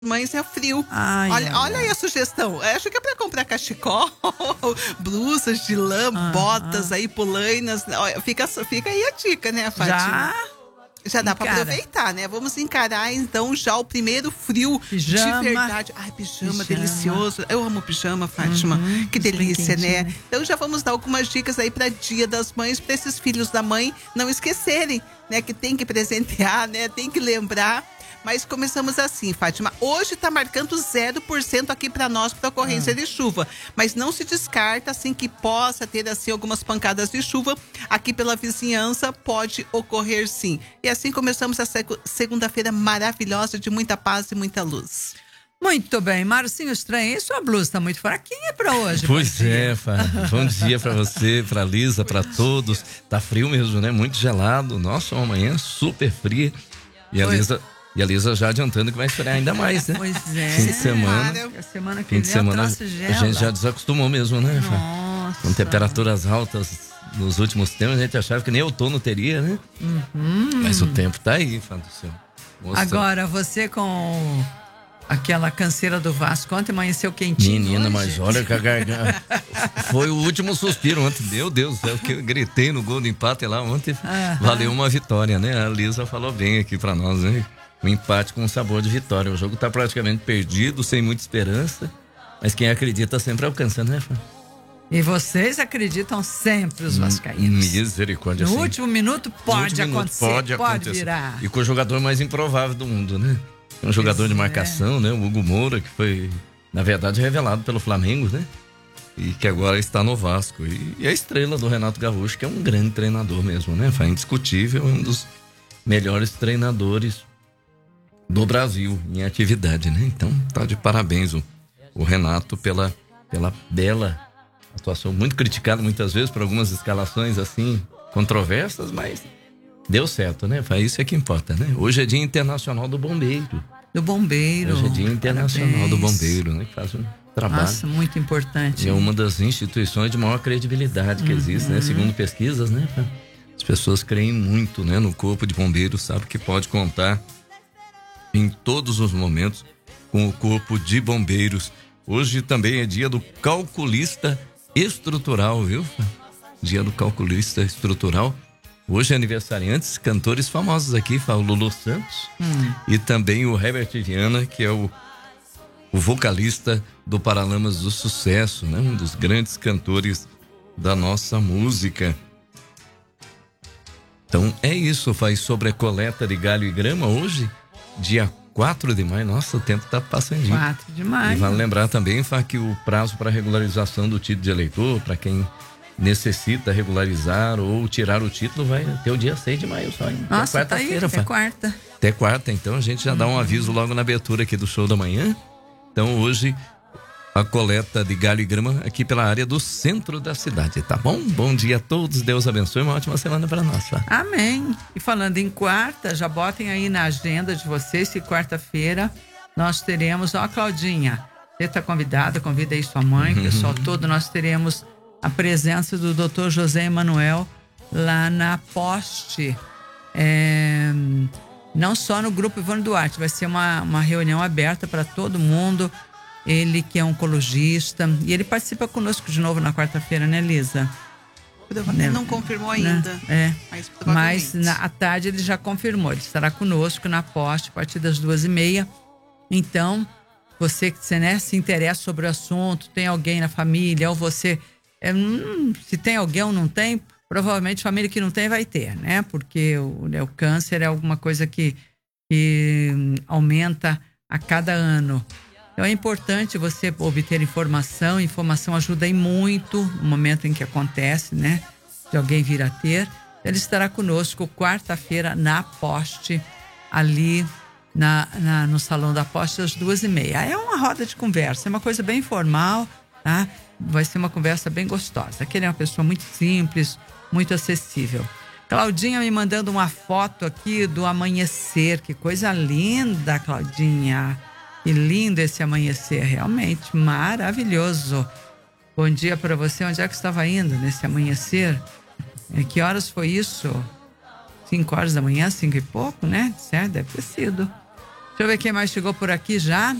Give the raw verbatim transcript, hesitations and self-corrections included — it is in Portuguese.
Mães é frio. Ai, olha, ai, olha ai. aí a sugestão. Eu acho que é pra comprar cachecol, blusas de lã, Ah, botas ah. aí, polainas. Olha, fica, fica aí a dica, né, Fátima? Já? Já dá pra Encara. aproveitar, né? Vamos encarar, então, já o primeiro frio Pijama. de verdade. Ai, pijama, Pijama. delicioso. Eu amo pijama, Fátima. Uhum, que delícia, né? quentinho. Então já vamos dar algumas dicas aí pra Dia das Mães, pra esses filhos da mãe não esquecerem, né? Que tem que presentear, né? Tem que lembrar. Mas começamos assim, Fátima. Hoje tá marcando zero por cento aqui para nós para ocorrência Ah. de chuva. Mas não se descarta, assim, que possa ter, assim, algumas pancadas de chuva. Aqui pela vizinhança pode ocorrer, sim. E assim começamos a seg- segunda-feira maravilhosa de muita paz e muita luz. Muito bem, Marcinho, estranho, sua blusa tá muito fraquinha pra hoje. Pois bom dia. é, Fábio. Bom dia pra você, pra Lisa, pra todos. Tá frio mesmo, né? Muito gelado. Nossa, uma manhã super fria. E a Pois. Lisa, e a Lisa já adiantando que vai esfriar ainda mais, né? Pois é. Fim de semana. Claro. A semana que Fim de vem semana a a troça gela. gente já desacostumou mesmo, né, Fábio? Nossa. Com temperaturas altas nos últimos tempos, a gente achava que nem outono teria, né? Uhum. Mas o tempo tá aí, Fábio do céu. Moça, Agora, você com aquela canseira do Vasco, ontem amanheceu quentinho. menina, hoje. mas olha que a garganta. Foi o último suspiro ontem. Meu Deus do céu, que eu gritei no gol do empate lá ontem. Aham. Valeu uma vitória, né? A Lisa falou bem aqui pra nós, né? Um empate com sabor de vitória. O jogo tá praticamente perdido, sem muita esperança. Mas quem acredita sempre alcança, né, Fã? E vocês acreditam sempre, os vascaínos. Misericórdia. No sim. último minuto No pode último minuto acontecer, pode, pode, acontecer. virar. E com o jogador mais improvável do mundo, né? Um jogador de é. marcação, né? O Hugo Moura, que foi, na verdade, revelado pelo Flamengo, né? E que agora está no Vasco. E, e a estrela do Renato Gaúcho, que é um grande treinador mesmo, né? Foi indiscutível, um dos melhores treinadores do Brasil em atividade, né? Então, tá de parabéns o, o Renato pela, pela bela atuação, muito criticado muitas vezes por algumas escalações assim, controversas, mas deu certo, né? Isso é que importa, né? Hoje é Dia Internacional do Bombeiro. Do bombeiro. Hoje é Dia Internacional Parabéns. do Bombeiro, né? Que faz um trabalho. Nossa, muito importante. E é uma das instituições de maior credibilidade que existe, né? Segundo pesquisas, né? As pessoas creem muito, né? No corpo de bombeiros, sabe que pode contar em todos os momentos com o corpo de bombeiros. Hoje também é dia do calculista estrutural, viu? Dia do calculista estrutural. Hoje é aniversariantes, cantores famosos aqui, fala o Lulu Santos Hum. e também o Herbert Viana, que é o, o vocalista do Paralamas do Sucesso, né? Um dos grandes cantores da nossa música. Então é isso, faz sobre a coleta de galho e grama hoje, dia quatro de maio. Nossa, o tempo tá passandinho. quatro de maio. E vale lembrar também, Fá, que o prazo para regularização do título de eleitor, para quem necessita regularizar ou tirar o título, vai ter o dia seis de maio só, hein? Nossa, Até tá aí, quarta-feira, até Fá. quarta. Até quarta, então a gente já dá um aviso logo na abertura aqui do show da manhã. Então hoje a coleta de galho e grama aqui pela área do centro da cidade, tá bom? Bom dia a todos, Deus abençoe, uma ótima semana para nós, Fá. Amém. E falando em quarta, já botem aí na agenda de vocês que quarta-feira nós teremos, ó, Claudinha, você está convidada, convida aí sua mãe, o pessoal todo, nós teremos a presença do doutor José Emanuel lá na Poste, é, não só no Grupo Ivone Duarte, vai ser uma, uma reunião aberta para todo mundo, ele que é oncologista, e ele participa conosco de novo na quarta-feira, né, Lisa? Ele não confirmou ainda. Né? É. Mas, provavelmente. Mas na, à tarde ele já confirmou, ele estará conosco na Poste a partir das duas e meia. Então, você que você, né, se interessa sobre o assunto, tem alguém na família, ou você, é, hum, se tem alguém ou não tem, provavelmente família que não tem vai ter, né? Porque o, né, o câncer é alguma coisa que, que hum, aumenta a cada ano. Então é importante você obter informação, informação ajuda aí muito no momento em que acontece, né? De alguém vir a ter. Ele estará conosco quarta-feira na Poste, ali na, na, no Salão da Poste, às duas e meia. É uma roda de conversa, é uma coisa bem informal, tá? Vai ser uma conversa bem gostosa. Aquele é uma pessoa muito simples, muito acessível. Claudinha me mandando uma foto aqui do amanhecer. Que coisa linda, Claudinha. Que lindo esse amanhecer, realmente maravilhoso. Bom dia para você. Onde é que estava indo nesse amanhecer? É, que horas foi isso? Cinco horas da manhã, cinco e pouco, né? Certo, deve ter sido. Deixa eu ver quem mais chegou por aqui já.